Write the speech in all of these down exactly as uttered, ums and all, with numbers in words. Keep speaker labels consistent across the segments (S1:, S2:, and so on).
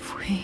S1: Pfui.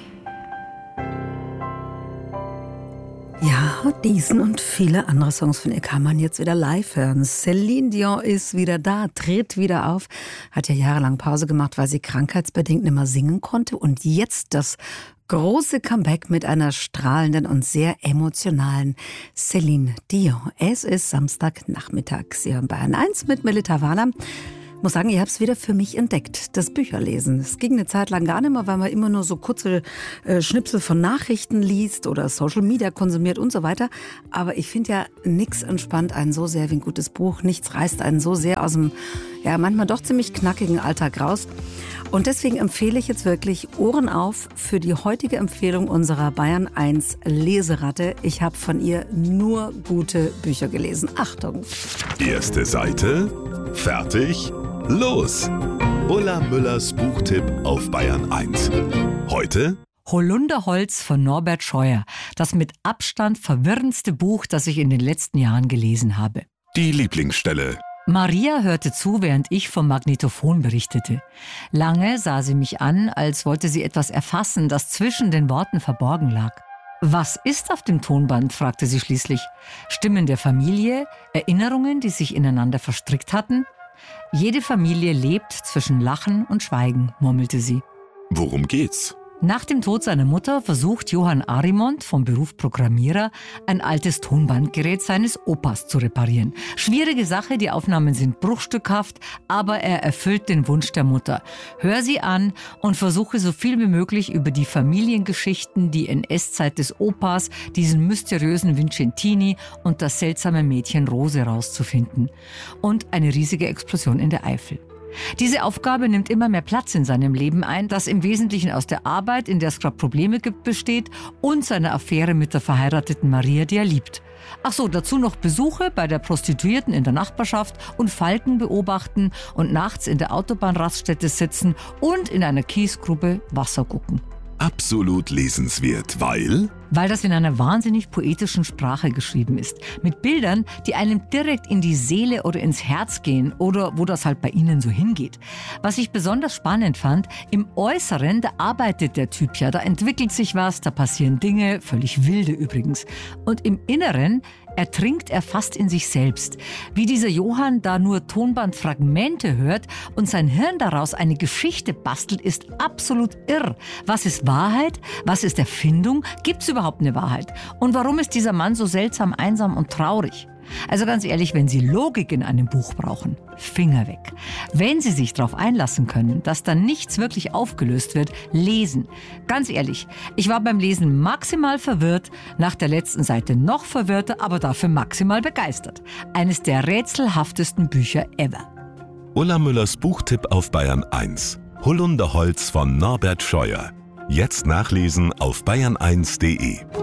S1: Ja, diesen und viele andere Songs von ihr kann man jetzt wieder live hören. Céline Dion ist wieder da, tritt wieder auf, hat ja jahrelang Pause gemacht, weil sie krankheitsbedingt nicht mehr singen konnte. Und jetzt das große Comeback mit einer strahlenden und sehr emotionalen Céline Dion. Es ist Samstagnachmittag. Sie hören Bayern eins mit Melita Wahler. Ich muss sagen, ich habe es wieder für mich entdeckt, das Bücherlesen. Es ging eine Zeit lang gar nicht mehr, weil man immer nur so kurze äh, Schnipsel von Nachrichten liest oder Social Media konsumiert und so weiter. Aber ich finde ja, nichts entspannt einen so sehr wie ein gutes Buch. Nichts reißt einen so sehr aus dem, ja, manchmal doch ziemlich knackigen Alltag raus. Und deswegen empfehle ich jetzt wirklich Ohren auf für die heutige Empfehlung unserer Bayern eins Leseratte. Ich habe von ihr nur gute Bücher gelesen. Achtung!
S2: Erste Seite, fertig, los! Ulla Müllers Buchtipp auf Bayern eins. Heute
S3: Holunderholz von Norbert Scheuer. Das mit Abstand verwirrendste Buch, das ich in den letzten Jahren gelesen habe.
S2: die Lieblingsstelle.
S3: Maria hörte zu, während ich vom Magnetophon berichtete. Lange sah sie mich an, als wollte sie etwas erfassen, das zwischen den Worten verborgen lag. Was ist auf dem Tonband? Fragte sie schließlich. Stimmen der Familie, Erinnerungen, die sich ineinander verstrickt hatten? Jede Familie lebt zwischen Lachen und Schweigen, murmelte sie.
S2: Worum geht's?
S3: Nach dem Tod seiner Mutter versucht Johann Arimont, vom Beruf Programmierer, ein altes Tonbandgerät seines Opas zu reparieren. Schwierige Sache, die Aufnahmen sind bruchstückhaft, aber er erfüllt den Wunsch der Mutter. Hör sie an und versuche so viel wie möglich über die Familiengeschichten, die N S-Zeit des Opas, diesen mysteriösen Vincentini und das seltsame Mädchen Rose rauszufinden. Und eine riesige Explosion in der Eifel. Diese Aufgabe nimmt immer mehr Platz in seinem Leben ein, das im Wesentlichen aus der Arbeit, in der es gerade Probleme gibt, besteht und seiner Affäre mit der verheirateten Maria, die er liebt. Ach so, dazu noch Besuche bei der Prostituierten in der Nachbarschaft und Falken beobachten und nachts in der Autobahnraststätte sitzen und in einer Kiesgrube Wasser gucken.
S2: Absolut lesenswert, weil...
S3: Weil das in einer wahnsinnig poetischen Sprache geschrieben ist. Mit Bildern, die einem direkt in die Seele oder ins Herz gehen oder wo das halt bei Ihnen so hingeht. Was ich besonders spannend fand, im Äußeren, da arbeitet der Typ ja, da entwickelt sich was, da passieren Dinge, völlig wilde übrigens. Und im Inneren ertrinkt er fast in sich selbst. Wie dieser Johann da nur Tonbandfragmente hört und sein Hirn daraus eine Geschichte bastelt, ist absolut irr. Was ist Wahrheit? Was ist Erfindung? Gibt's überhaupt eine Wahrheit? Und warum ist dieser Mann so seltsam einsam und traurig? Also ganz ehrlich, wenn Sie Logik in einem Buch brauchen, Finger weg. Wenn Sie sich darauf einlassen können, dass dann nichts wirklich aufgelöst wird, lesen. Ganz ehrlich, ich war beim Lesen maximal verwirrt, nach der letzten Seite noch verwirrter, aber dafür maximal begeistert. Eines der rätselhaftesten Bücher ever.
S2: Ulla Müllers Buchtipp auf Bayern eins. Holunderholz von Norbert Scheuer. Jetzt nachlesen auf bayern eins punkt de.